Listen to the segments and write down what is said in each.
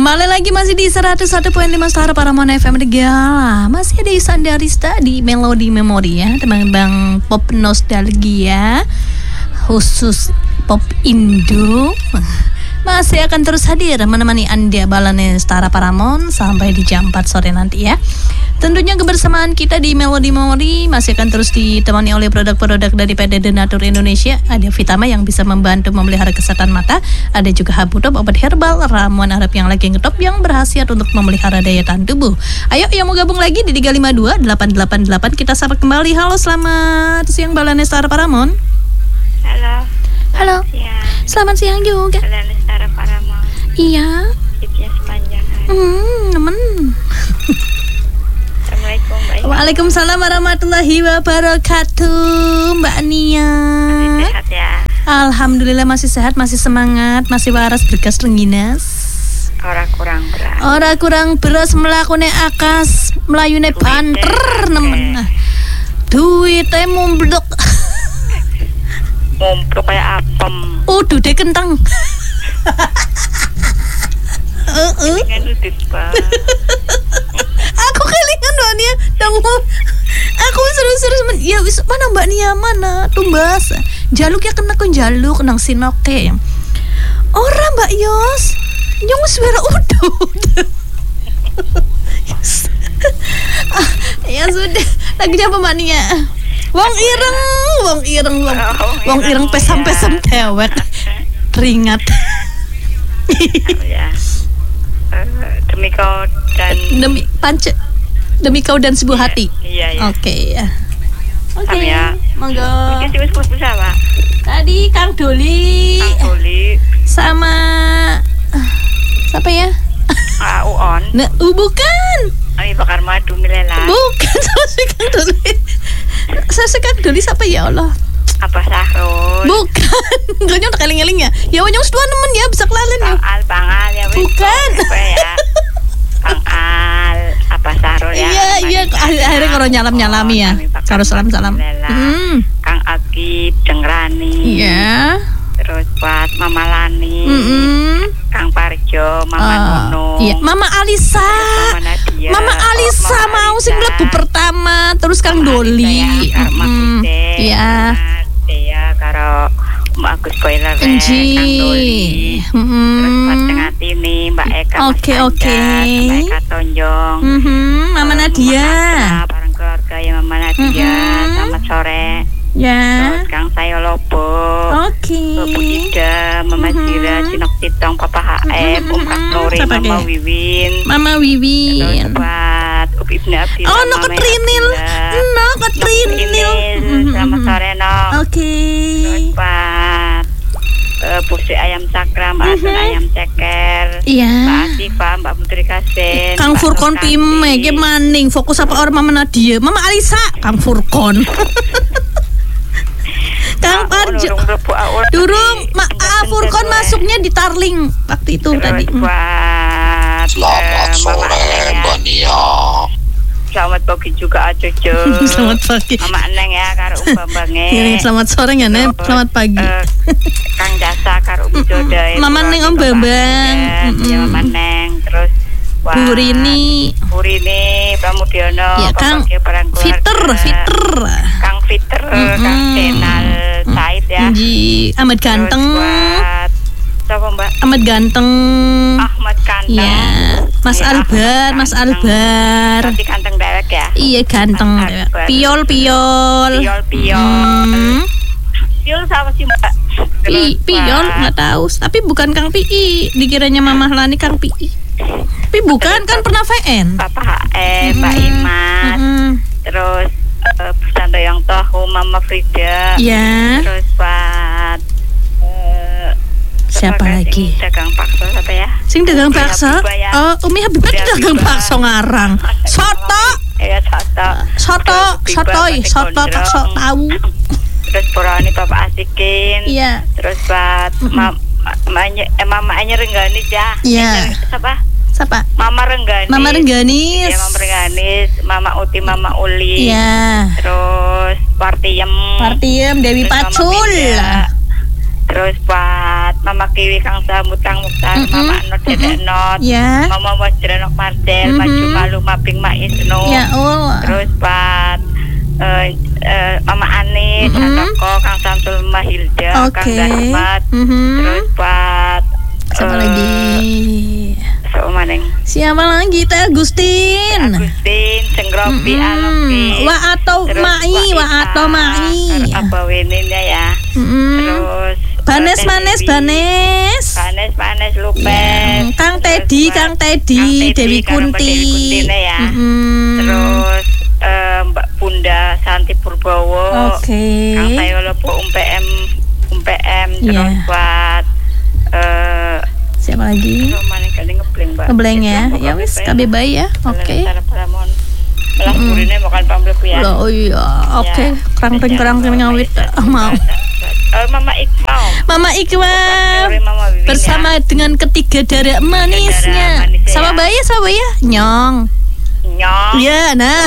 Kembali lagi masih di 101.5 Star Paramount FM Negara. Masih ada Isan Darista di Melodi Memori ya, teman-teman pop nostalgia khusus pop Indo. Masih akan terus hadir menemani Anda balane Star Paramount sampai di jam 4 sore nanti ya. Tentunya kebersamaan kita di Melodi Memori masih akan terus ditemani oleh produk-produk dari PT Denatur Indonesia. Ada Vitama yang bisa membantu memelihara kesehatan mata. Ada juga Habutop, obat herbal, ramuan Arab yang lagi ngetop yang berkhasiat untuk memelihara daya tahan tubuh. Ayo yang mau gabung lagi di 352-888. Kita sapa kembali. Halo, selamat siang balane Star Paramount. Halo. Selamat siang juga. Balane Star Paramount. Iya. Hidupnya sepanjang hari. Temen. Assalamualaikum Mbak. Waalaikumsalam warahmatullahi wabarakatuh, Mbak Nia. Masih sehat ya? Alhamdulillah masih sehat, masih semangat, masih waras bergas rengginas. Ora kurang berat. Ora kurang beras melakune akas, melayune banter nemen. Duite mumblok. Mumpluk kayak apem. Dude kentang. Dengan udit Pak. Aku kelingan Mbak Nia dong. Aku seru-seru ya wis mana Mbak Nia mana tumbas. Jaluknya kena kon jaluk nang sinoke. Ora Mbak Yos. Nyong suara udut. Ya sudah, lagunya apa Mbak Nia? Wong ireng pesam-pesam dewek. Ringat. Ya. Demi kau dan demi kau dan sebuah hati. Iya. Oke ya. Oke. Ya. Monggo. Mungkin wis apa? Tadi Kang Doli sama siapa ya? Uon. Nah, bukan. Ami bakar madu milela. Bukan, saya Kang Doli. Saya Kang Doli siapa ya Allah? Apa Sahrul? Bukan. Gaknya udah keling-keling ya. Ya wanyong sedua nemen ya bisa kelalen ya. Pangal ya. Bukan. Apa ya? Pangal apa Sahrul ya? Iya. Akhirnya kalau nyalam-nyalami ya. Karo salam-salam. Kang Aki Dengrani. Iya. Terus buat Mama Lani. Kang Parjo, Mama Nunung. Iya, Mama Alisa. Mama Alisa mau sing mlebu pertama, terus Kang Doli. Iya. Dia karo Mbak Agus Boiler Kang Doli. Terus buat tengah ini Mbak Eka. Oke. Mbak Eka Tonjong. Mama Nadia. Bareng keluarga ya Mama Nadia. Selamat sore. Ya. Terus Kang Sayolobo. Oke. Bu Ida, Mama Jira, Cinok Titong, Papa HM, Kasnori, Mama Wiwin. Terus buat Ibnu Abdillah. Oh, no Ketrinil. Selamat sore, no. Oke. Terus buat Pusi Ayam Sakra, Mbak Asun Ayam Ceker. Iya. Mbak Asifa, Mbak Putri Kasin. Kang Furkon Pime, ki maning fokus apa orang Mama Nadia. Mama Alisa, Kang Furkon. Kang Parjo. Durung, Furkon masuknya di Tarling waktu itu tadi. Selamat sore Mbak Nia. Selamat pagi juga Ajojo. Selamat pagi. Mama Neng ya karo Bambange. Selamat sore ya Neng. Selamat pagi. Kang Jasa karo Jodo. Mama Neng Om Bambang. Ya Mama Neng terus Bu Rini, Pramudiono, ya, Kang Fiter, Kang Fiter, Kang Denal, Said ya. Ahmad Ganteng. Siapa Mbak? Ahmad Ganteng. Ya. Mas Albar. Nanti ganteng dewek ya. Iya ganteng. Piol. Piol siapa sih Mbak? Piol nggak tahu. Tapi bukan Kang Pi. Dikiranya Mamah Lani Kang Pi. Tapi bukan kan pernah VN. Papa HM, Mbak Imas. Terus Sandoyong Tohu, Mama Frida. Iya. Terus buat siapa lagi? Dagang bakso siapa ya? Sing dagang bakso? Oh, Umi Habibah dagang bakso ngarang. Soto. Iya, soto bakso tahu. Terus Porani Bapak Asikin. Iya. Terus buat mamanya Renggani ya. Iya. Siapa? Mama Rengganis. Ya, Mama Rengganis, Mama Uti, Mama Uli. Iya. Terus Partiem, Dewi Pacul. Terus buat Mama Kiwi, Kang Samut, Kang Mukhtar, Mama Nur, Not. Ya. Mama Wasdranok Marcel, Maju Malu Maping Maisno. Ya Allah. Terus Pat Mama Anis, Atoko, Kang Samsul Mahilda, Kang Darmat. Terus Pat siapa lagi? Siapa lagi? Teh Agustin, Senggropi, Aloki. Wa atau Mai. Apa weninnya ya? Terus Banes Lupen. Kang Teddy, Dewi Kunti. Ya. Terus Mbak Bunda Santi Purbowo. Kang Tayolo Po UMPM. Terus buat siapa lagi? Ngebleng ya. Ya wis kabeh bae ya. Oke. Melah kurine makan pamblek ya. Oh iya. Oke. Kerang ngawit. Mau. Mama Iqmal bersama dengan ketiga darah manisnya. Sama bayi Nyong. Ya, nah.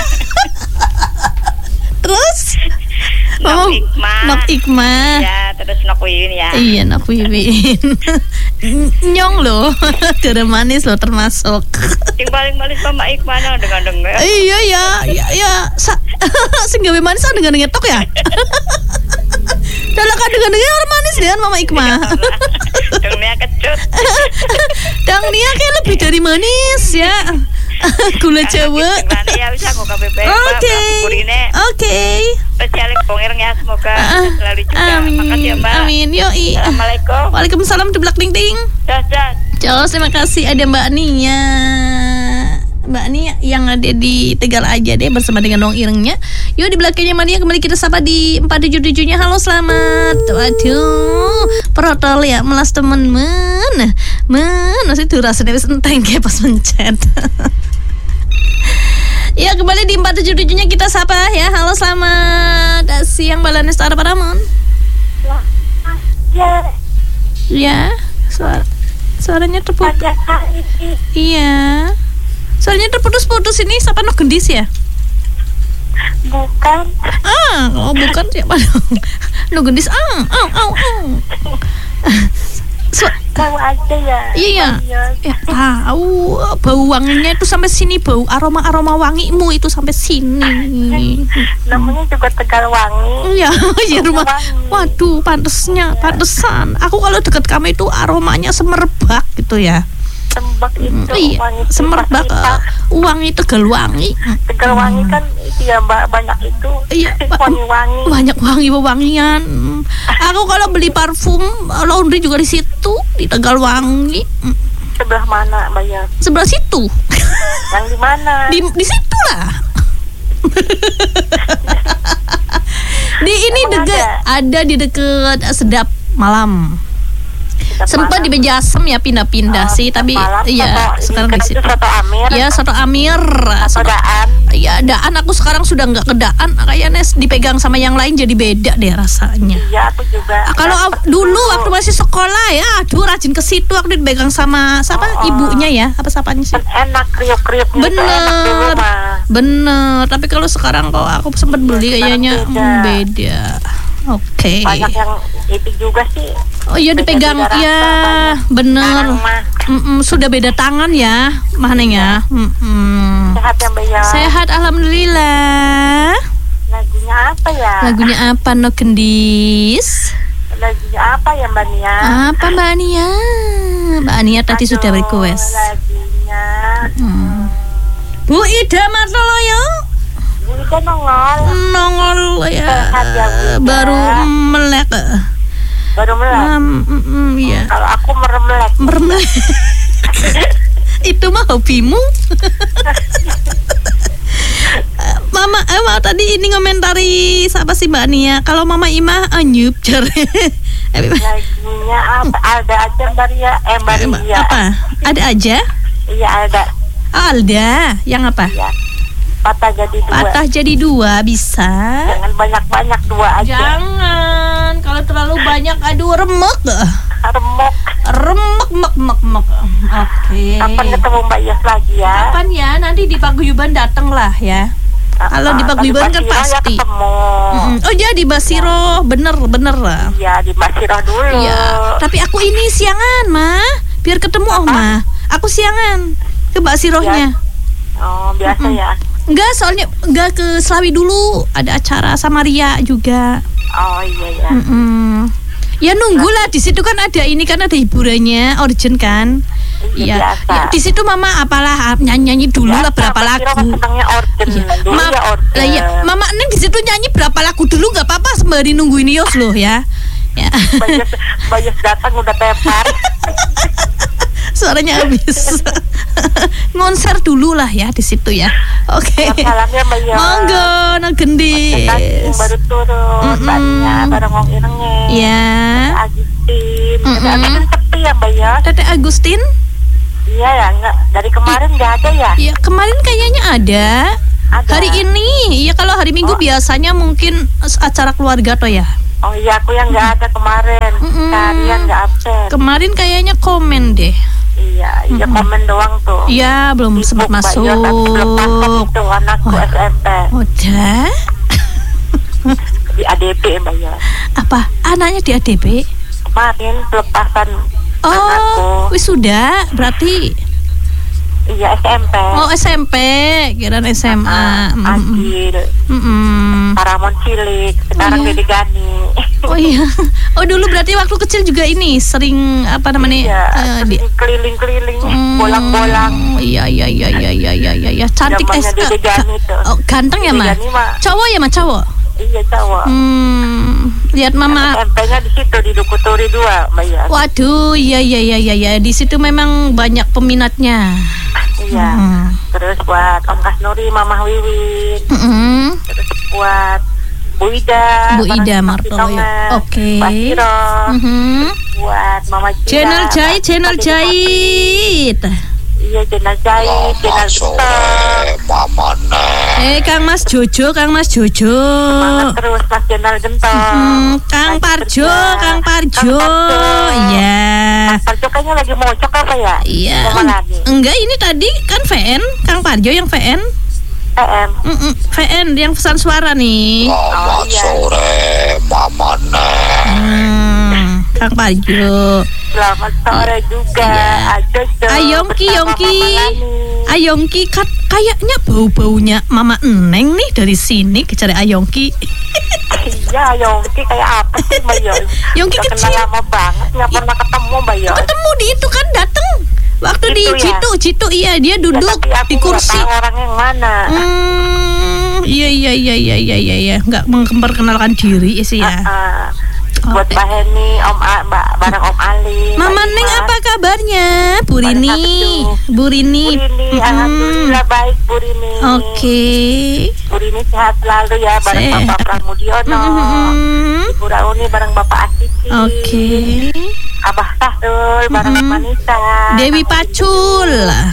Terus Nok Iqmah. Ya, terus Nok Wiwin ya. Iya, Nok Wiwin. Nyong loh, darah manis loh termasuk. Yang paling manis Mama Iqmah dengan Iya ya. Sing gawe manis dengan tok ya. Dalam kadang-kadang orang manis dengan Mama Iqmah. Dang Nia kecut. Dang Nia kayak lebih dari manis ya. Gula Jawa. Oke. Spesialis Bongireng ya, semoga selalu juga. Makasih ya Mbak. Amin. Yoi. Assalamualaikum. Waalaikumsalam deblak ding ding. Jos, terima kasih ada Mbak Nia. Mbak Nia yang ada di Tegal aja deh bersama dengan Dong Irengnya. Yuk di belakangnya Mania kembali kita sapa di 477-nya. Halo selamat. Waduh, protol ya melas temen-men. Masih tuh rasanya wis enteng kayak pas mencet. Ya kembali di 477-nya kita sapa ya. Halo selamat siang Balanes Tara Paramon. Ya, suaranya terputus. Iya. Soalnya terputus-putus ini siapa no gendis ya? Bukan. Bukan siapa dong? No gendis. Bau aja ya. Iya. Ya tahu bau wanginya itu sampai sini, bau aroma wangimu itu sampai sini. Namanya juga Tegal Wangi. Iya, rumah. Waduh, pantesan. Aku kalau deket kamu itu aromanya semerbak gitu ya. Semerbak itu wangi. Semerbak wangi Tegal Wangi. Tegal Wangi kan itu ya Mbak, banyak itu. Iya, wangi-wangi. Banyak wangian. Aku kalau beli parfum laundry juga di situ di Tegal Wangi. Sebelah mana Mbak ya? Sebelah situ. Yang di mana? Di situ lah. Ada di deket Sedap Malam. Sempat di Bejasem ya pindah-pindah sih, tapi iya sekarang di situ. Ya Soto Amir. Iya Daan aku sekarang sudah nggak ke Daan, kayaknya dipegang sama yang lain jadi beda deh rasanya. Iya aku juga. Kalau dulu waktu masih sekolah ya, aduh rajin ke situ waktu dipegang sama ibunya ya, apa sapanya sih? Enak kriuk-kriuk. Bener. Tapi kalau sekarang kok aku sempat beli kayaknya beda. Oke. Banyak yang itu juga sih. Oh iya dipegang ya, bener. Sudah beda tangan ya, Neng ya. Sehat ya Mbak ya. Sehat alhamdulillah. Lagunya apa ya? Lagunya apa no gendis? Lagunya apa ya Mbak Nia? Apa Mbak Nia? Mbak Nia tadi sudah request. Lagunya. Bu Ida Martoloyo. Itu nongol ya, baru melek. Iya. Kalau aku meremelek. Itu mah hobimu. Mama tadi ini ngomentari siapa sih Mbak Nia? Kalau Mama Ima anyup jar. Lagunya apa? Ada aja Mbak Ria. Apa? Ada aja? Iya ada. Ada. Yang apa? Iya. Patah jadi dua bisa. Jangan banyak-banyak, dua aja. Jangan. Kalau terlalu banyak aduh remek. Mek. Oke. Kapan ketemu Mbak Yas lagi ya? Kapan ya? Nanti di Paguyuban dateng lah ya. Kalau di Paguyuban kan pasti. Ya oh ya di Basiro, bener lah. Iya di Basiro dulu. Iya. Tapi aku ini siangan mah. biar ketemu Oma. Aku siangan ke Mbak Sirohnya. Oh, biasa ya. Enggak, soalnya enggak ke Slawi dulu, ada acara sama Ria juga. Oh iya ya. Ya nunggulah, di situ kan ada ini kan, ada hiburannya Origin kan. Iya. Ya, di situ Mama apalah nyanyi dulu lah berapa lagu. Mama Neng di situ nyanyi berapa lagu dulu, nggak apa-apa sembari nungguin Yos loh ya. Ya. Bayas datang udah tepar. Suaranya habis. Ngonser dulu lah ya di situ ya. Oke. Salamnya Mbak Yos. Monggo no gendis. Baru turun, banyak bareng Wong Irenge. Iya. Agustin. Agustin sepi ya Mbak Yos. Tete Agustin? Iya ya, enggak. Dari kemarin nggak ada ya? Iya, kemarin kayaknya ada. Hari ini, ya kalau hari Minggu biasanya mungkin acara keluarga toh ya. Oh iya, aku yang nggak ada kemarin. Kalian nggak absen. Kemarin kayaknya komen deh. Iya, komen doang tuh. Iya, belum sempat masuk. Belum masuk itu anakku SMP. Udah. Di ADP Mbak Yos. Apa? Anaknya di ADP? Kemarin pelepasan anakku. Oh, wisuda berarti. Iya, SMP. Oh, SMP, kirain SMA. Agil. Paramon Cilik, sekarang Dede Gani. Oh iya. Oh, dulu berarti waktu kecil juga ini sering apa namanya? Iya, keliling-keliling, bolang-bolang. Iya. Cantik Dede Gani tuh. Oh, ganteng ya, Ma? Cowok ya, Ma? Cowok? Iya, cowok. Lihat Mama. SMP-nya di situ di Dukuturi 2, Mbak Yos. Waduh, iya. Di situ memang banyak peminatnya. Iya. Terus buat Om Kasnuri, Mama Wiwin. Terus buat Bu Ida Martolo. Oke. Pak Siro. Buat Mama Cina. Channel Jahit. Iya, Channel Jahit, Channel sore Mama Neng. Kang Mas Jojo. Semangat terus Mas Channel Gentong. Kang Parjo. Iya. Kang Parjo kayaknya lagi mocok apa ya? Iya. Enggak, ini tadi kan VN, Kang Parjo yang VN. VN yang pesan suara nih. Selamat sore Mama Neng. Kang Parjo. Selamat sore juga. Ayongki kayaknya bau-baunya Mama Neng nih dari sini kejar Ayongki. Iya, Yongki kayak apa sih Mbak Yos? Yongki kecil. Kenal lama banget, nggak pernah ketemu Mbak Yos. Ketemu di itu kan datang waktu di Jitu, iya dia duduk di kursi. Tahu orang yang mana? Iya. Nggak memperkenalkan diri sih ya. Buat Mbak Heni, bareng Om Ali. Mama Neng apa kabarnya? Bu Rini. Alhamdulillah baik Bu Rini. Oke. Bu Rini sehat selalu ya, bareng Bapak Pramudiono. Ibu Rauni bareng Bapak Asisi. Oke. Abah Sahrul bareng Manisa. Dewi Pacul.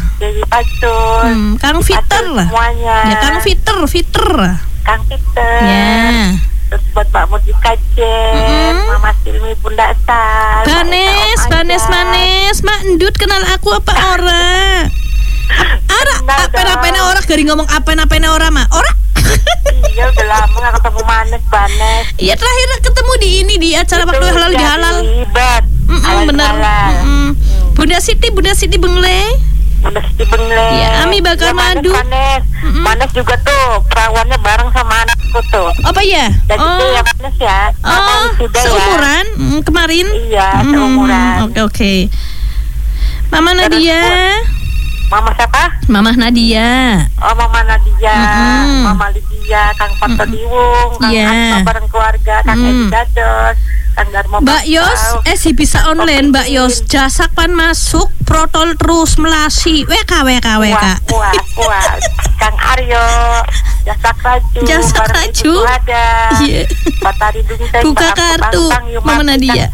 Kang Fiter. Semuanya. Ya Kang Fiter. Kang Fiter. Ya. Terus buat Mbak Mudi Kajen, Mama Silmi Bunda Sal, Banes, Mak Endut kenal aku apa ora? Apa-apanya orang gari ngomong apa-apanya orang mah? Ora? Iya, udah lama gak ketemu Banes. Iya, terakhir ketemu di acara waktu halal bihalal. Bener. Bunda Siti Bengle. Ya, Ami bakar madu. Banes juga tuh perawannya bareng sama anakku tuh. Apa ya? Jadi ya Banes ya. Seumuran kemarin. Iya, seumuran. Oke. Mama Nadia. Mama siapa? Mama Nadia. Oh, Mama Nadia. Mama Lydia, Kang Parto Diwung, Kang Asma bareng keluarga, Kang Edi Dados, Kang Darmo. Mbak Yos, si bisa online Mbak Yos, jasa pan masuk, protol terus melasi, WK. Puas. Kang Aryo, jasa raju. Ada. Batari Dungteng, buka kartu, Mama Nadia.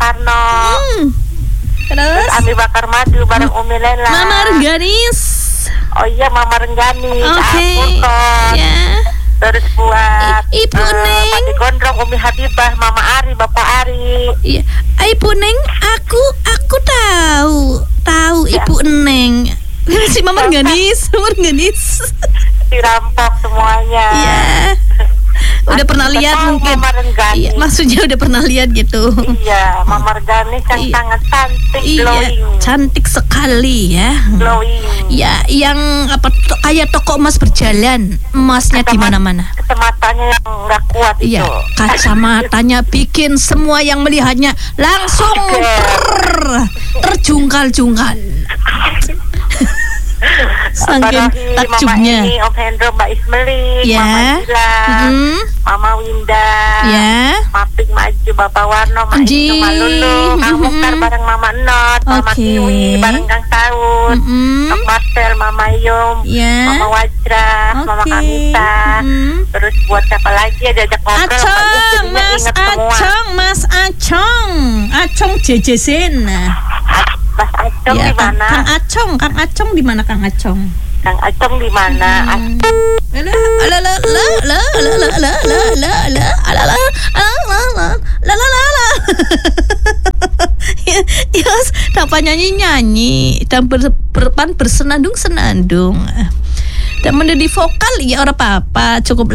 Terus Ami bakar madu bareng Umi Lela. Mama Rengganis. Oh iya, Mama Rengganis. Oke. Ya. Terus buat Ibu Neng. Pati Gondrong, Umi Habibah, Mama Ari, Bapak Ari. Iya. Ibu Neng, aku tahu ya. Ibu Neng. Si Mama Rengganis. Dirampok semuanya. Iya. Udah pernah lihat mungkin. Iya, maksudnya udah pernah lihat gitu. Iya, Mama Regani kan sangat cantik, glowing. Cantik sekali ya. Glowing. Ya, yang apa kayak toko emas berjalan, emasnya di mana-mana. Kacamatanya yang nggak kuat itu. Iya, kacamatanya bikin semua yang melihatnya langsung terjungkal-jungkal. Saking takjubnya. Mama ini, Om Hendro, Mbak Ismeling, Mama Gila, Mama Winda, Mapik Maju, Bapak Warno, Mak Itu Malulu, Kang Mukhtar bareng Mama Not, Mama Kiwi bareng Kang Saud, Kang Marcel, Mama Yum, Mama Wajra, Mama Kamita. Terus buat siapa lagi ya diajak ngobrol? Mas Acong JJSin. Mas Acong di mana? Kang Acong di mana Kang Acong? Kang Acong di mana? Yos, tanpa nyanyi dan bersenandung-senandung. Dan menjadi vokal ya ora apa-apa, cukup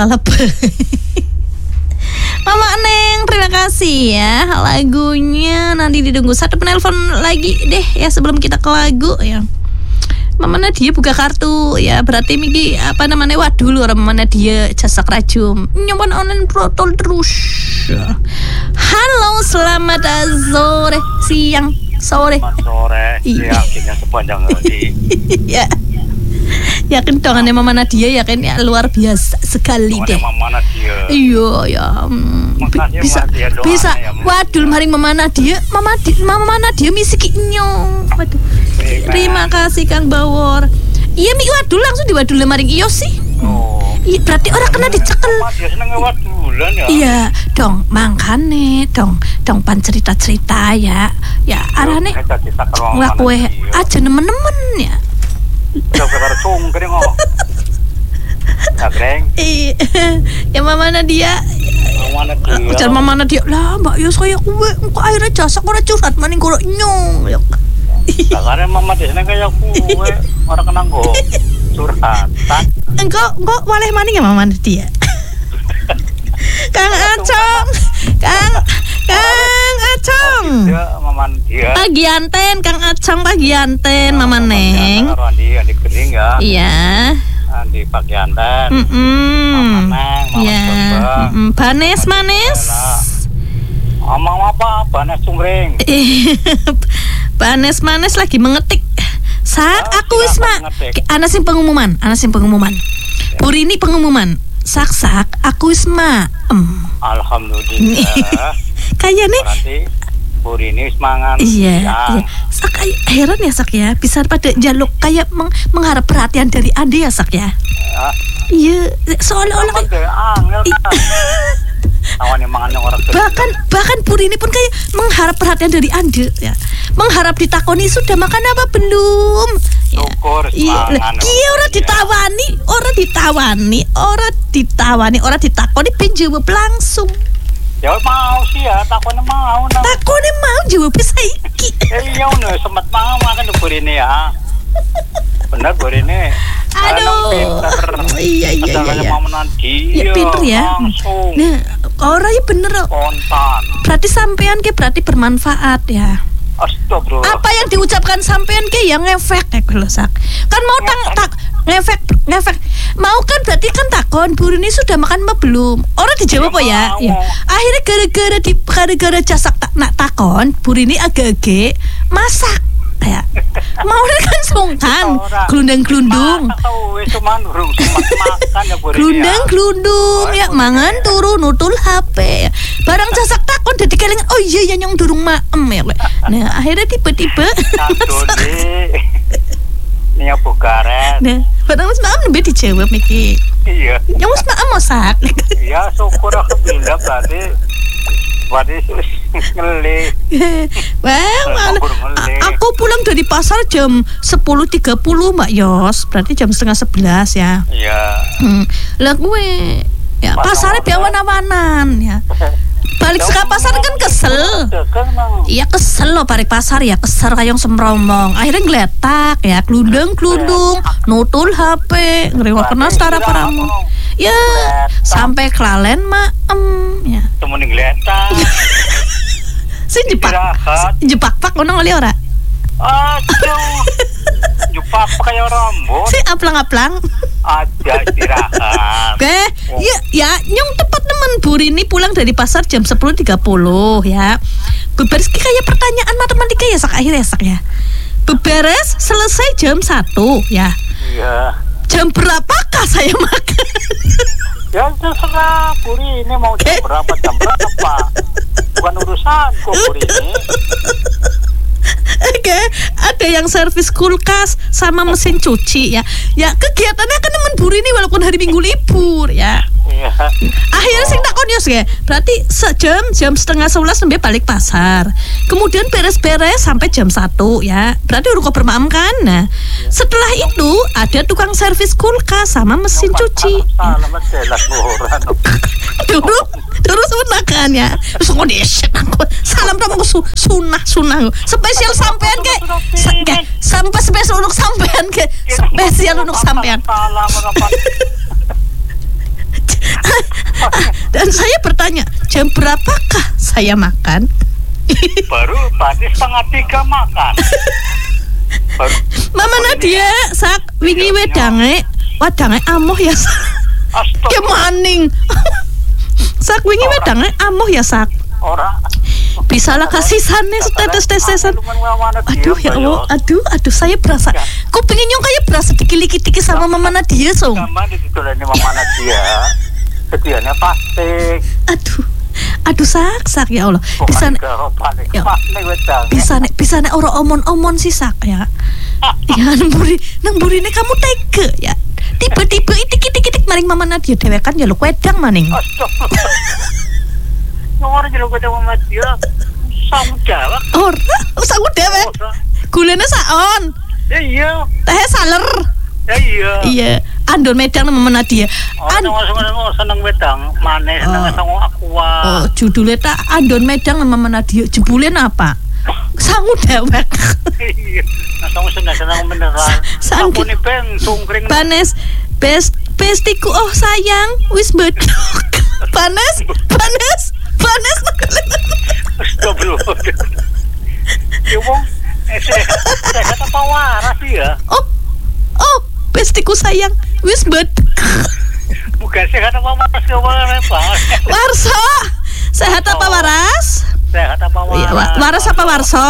Mama Neng, terima kasih ya lagunya. Nanti ditunggu satu penelpon lagi deh ya sebelum kita ke lagu ya. Mama Nadia buka kartu ya, berarti Miki apa namanya dulu orang Mama Nadia jasa rajum nyoban online protol terus. Halo, selamat sore, siang, sore. Siang, sepanjang hari. Ya. Yakin dongannya Mama Nadia yakin ya luar biasa sekali deh. Mama Nadia. Iya ya. Bisa. Waduh, mari Mama Nadia. Mama Nadia misikinyo. Waduh. Terima kasih Kang Bawor. Iya mi waduh langsung diwadul maring iyo sih. Iya berarti orang kena dicekel. Dia seneng wadulan ya. Iya, dong mangkane dong pan cerita-cerita ya. Ya arane lah kowe aja nemen-nemen ya. Udah sungkring kok. Nagreng. Ya Mama Nadia. Ujar Mama Nadia lah Mbak Yos kayak kowe kok akhirnya jasa ora curhat maning karo nyong. Karena Mama desne kayak kowe ora kenang kok curhatan. Engko waleh maning ya Mama Nadia. Kang Acong. Kang Acong. Pagi anten Kang Acong pagi anten Mama Neng. Di Keling ya. Iya. Di pagi anten. Mama Neng, Mama Banes manis. Omong apa? Banes cungring. Banes manis lagi mengetik. Sak aku wis ana sing pengumuman. Puri ini pengumuman. Sak aku wis Alhamdulillah. Kayaknya berarti Puri ini semangat. Iya. Sak heran ya Sak ya, bisa pada jaluk kayak mengharap perhatian dari Anda ya Sak ya. Iya, seolah-olah bahkan Puri ini pun kayak mengharap perhatian dari Anda ya. Mengharap ditakoni sudah makan apa belum? Syukur semangat. Iya, orang ditakoni ben jawab langsung. Ya mau sih ya, takone mau. Takone mau jawab saiki. Iya udah sempat mau makan Pur ini ya. Benar Pur ini. Aduh. Iya. Mau menanti. Ya pinter ya. Langsung. Nah, orangnya bener. Spontan. Berarti sampean berarti bermanfaat ya. Astagfirullah. Apa yang diucapkan sampean yang ngefek kalau Sak. Kan mau ngefek. Mau kan berarti kan takon Pur ini sudah makan apa belum? Orang dijawab apa ya? Ya. Akhirnya gara-gara jasak nak takon Pur ini agak-agak masak. Ya. Mau kan sungkan glundang-glundung. Glundang-glundung ya mangan turu nutul HP. Barang jasak takon dadi kelingan oh iya ya nyong durung maem ya. Nah, akhirnya tiba-tiba Nia bukaret. Nah, barang wis maem nembe dijawab iki. Iya. Nyong wis maem masak. Iya, syukur alhamdulillah berarti ngeli. Wah, aku pulang dari pasar jam 10.30 Mbak Yos. Berarti jam 10:30 ya. Iya. Lah gue ya pasarnya biawan-awanan ya. Balik seka pasar kan kesel. Iya kesel loh balik pasar ya kesel kayong semromong. Akhirnya ngeletak ya klundung nutul HP ngeriwa kena setara paramu. Ya, sampai kelalen ya. Temen ngletak. Sing jepak ngono ngeli ora? Aduh. Jepak pakai rambut. Sing aplang-aplang. Ada istirahat. Oke, ya nyong tepat teman Burini pulang dari pasar jam 10.30 ya. Beberes kayak pertanyaan matematika ya sak akhir sak ya. Beberes selesai jam 1 ya. Iya. Jam berapakah saya makan? Ya terserah Burini mau jam berapa bukan urusanku Burini. Oke, ada yang servis kulkas sama mesin cuci ya. Ya kegiatannya kan temen Burini walaupun hari Minggu libur ya. Iya. Akhirnya sing tak konyos ya. Berarti jam 10:30 nembe balik pasar. Kemudian beres-beres sampai jam 1 ya. Berarti udah kau bermaam kan. Nah, setelah itu ada tukang servis kulkas sama mesin cuci. Dulu sunakan ya. Terus kok desek aku. Salam kamu sunah. Spesial sampean ke. Sampai spesial untuk sampean ke. Spesial untuk sampean. Dan saya bertanya, jam berapakah saya makan? Baru tadi 2:30 makan. Mama Nadia, sak wingi wadange amoh ya sak. Ya maning. Sak wingi wadange amoh ya sak. Ora. Bisalah kasisane tetes-tetesan. Aduh ya Allah, aduh saya berasa. Kok pengen nyong kayak berasa dikili-kili sama Mama Nadia, Song. Sama ditolani Mama Nadia. Sedianya plastik. Aduh sak ya Allah. Bisa nek ora omon sih sak ya. Ya nang burine kamu tega ya. Tiba-tiba itik maring Mama Nadia dhewekan ya lu wedang maning. Nomor jero wedang Mama Nadia. Sang dewek. Ora, sang dewek. Gulane saon. Iya. Teh saler. Iya. Andon medang Mama Nadia. Seneng wedang, manis seneng sama aqua. Oh, judulnya tak Andon medang Mama Nadia. Jebule apa? Sangu dewek. Iya. Sangu seneng beneran. Sampune ben sungkring. Panes. Bestiku oh sayang, wis beduk. Panas. Astagfirullah. Ya wong, sehat apa waras ya? Oh, bestiku sayang, wis beduk. Bukan sehat apa waras ya Warso. Sehat apa waras? Sehat apa waras? Waras apa warso?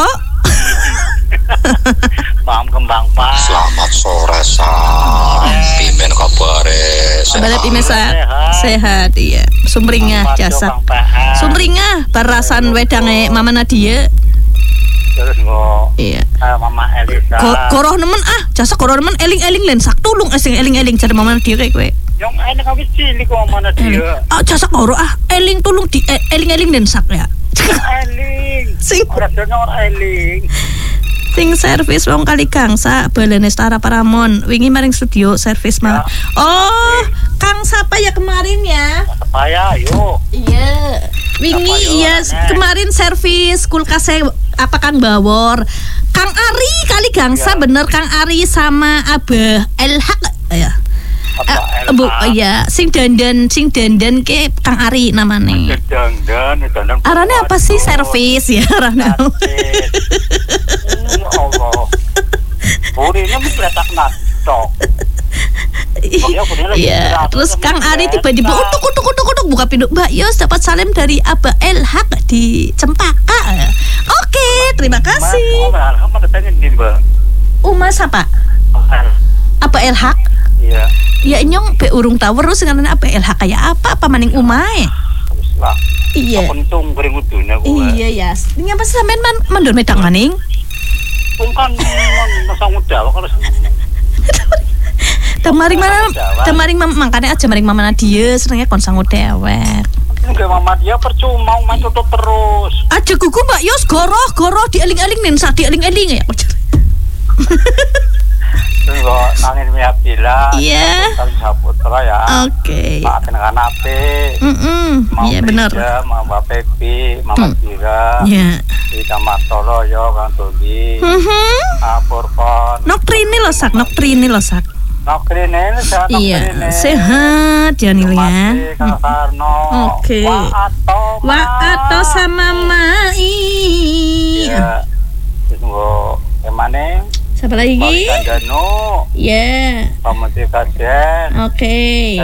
Paham kembang Pak. Selamat sore pimen kabare. Kabar pimen sehat iya. Sumringah jasa. Sumringah barasan wedange Mama Nadia. Terus kok. Iya. Mama Elisa. Koroh nemen jasa koroh nemen eling-eling len sak tulung sing eling-eling jar Mama Nadia kayak kowe. Yang enak wis cilik kok Mama Nadia. Jasa koroh eling tulung di eling-eling len sak ya. Eling. Sing ora eling. Sing servis wong Kali Gangsa balene Stara Paramon wingi maring studio servis mah. Oh, Kang siapa ya kemarin ya? Saya yuk. Iya. Wingi iya kemarin servis kulkasnya apa Kang Bawor. Kang Ari Kali Gangsa bener Kang Ari sama Abah Elhak ya. Bu, iya, sing dandan ke Kang Ari namanya. Dandan. Arane apa sih servis ya arane? Allah. Burinya meletak natok. Iya, terus Kang Ari tiba-tiba utuk buka pintu. Mbak Yos dapat salam dari Abah Elhak di Cempaka. Oke, terima kasih. Uma siapa? Abah Elhak. Iya. Ya nyong be urung tahu terus ngarana apa LH kayak apa maning umae. Iya. Untung goreng udune kowe. Iya ya. Ini apa sampean mandor medang maning? Bukan sang udah kalau Temaring makane aja maring Mama Nadia senengnya kon sangu dewek. Enggak Mama dia percuma main tutup terus. Aja gugu Mbak Yos goroh dieling-eling nen sak dieling-eling ya. Enggak nangin Mia Bila. Iya. Kali Saputra ya. Oke. Pak Tenaga Nape. Iya benar. Mama Pepi, Mama Kira. Iya. Kita Martolo yo Kang Togi. Purpon. Noktrini lo sak. Iya, sehat ya Nil ya. Oke. Waato sama Mai. Iya. Tunggu emane? Siapa lagi? Ya. Oke.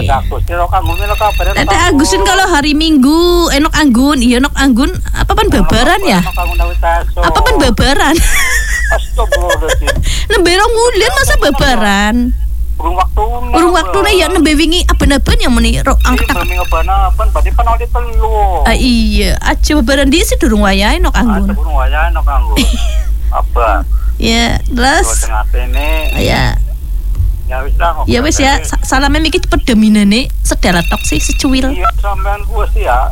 Tete Agusin kalau hari Minggu enok anggun, iya enok anggun. Apa pan babaran ya? Apa pan babaran? Astagfirullahaladzim. Nembe rong wulan masa babaran? Urung waktune ya nembe wingi aben-aben yang muni angkat. Berarti penalti telu. Iya, aja babaran di sih durung wayahe nok anggun. Durung wayahe nok anggun. Apa? Ya, terus. Ya. Ya wis lah. Ya wis ya, salame miki cepet deminane sedala tok sih secuil. Iya, sampean kuwi sih ya.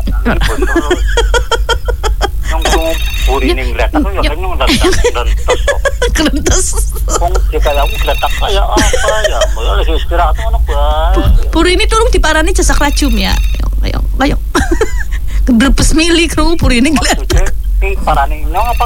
Nong purine ngletak yo nyong dan Kelentus. Wong jeka aku gletak kaya apa ya? Mulai istirahat ngono bae. Purine tolong diparani jasa rajum ya. Ayo. Gebrebes mili krungu purine ngletak. Parani nyong apa